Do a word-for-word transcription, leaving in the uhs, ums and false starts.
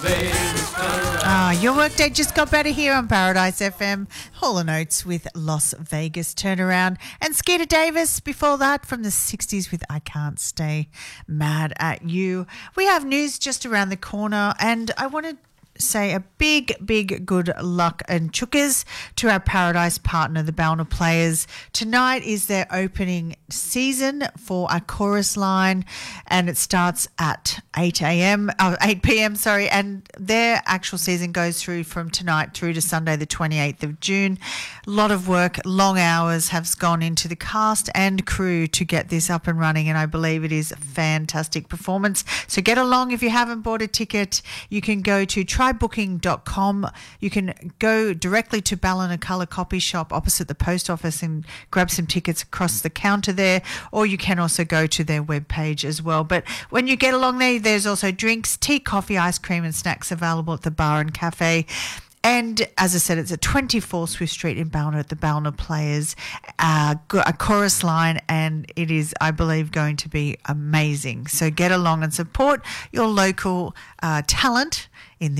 Ah, your workday just got better here on Paradise F M. Hall and Oates with Las Vegas Turnaround. And Skeeter Davis before that from the sixties with I Can't Stay Mad at You. We have news just around the corner, and I want to say a big, big good luck and chukkers to our Paradise partner, the Ballina Players. Tonight is their opening season for our chorus line, and it starts at eight a.m. Oh, eight p.m. sorry, and their actual season goes through from tonight through to Sunday the twenty-eighth of June. A lot of work, long hours have gone into the cast and crew to get this up and running, and I believe it is a fantastic performance. So get along. If you haven't bought a ticket, you can go to try booking dot com. You can go directly to Ballina Colour Copy Shop opposite the post office and grab some tickets across the counter there, or you can also go to their webpage as well. But when you get along there, there's also drinks, tea, coffee, ice cream and snacks available at the bar and cafe. And as I said, it's at twenty-four Swift Street in Ballina at the Ballina Players, uh, a chorus line, and it is, I believe, going to be amazing. So get along and support your local uh, talent in this